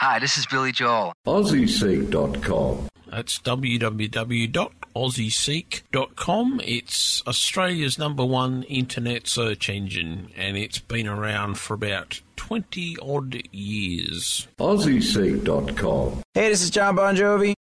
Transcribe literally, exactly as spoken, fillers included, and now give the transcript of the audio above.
Hi, this is Billy Joel. Aussie Seek dot com. That's w w w dot aussie seek dot com. It's Australia's number one internet search engine, and it's been around for about twenty odd years. Aussie Seek dot com. Hey, this is John Bon Jovi.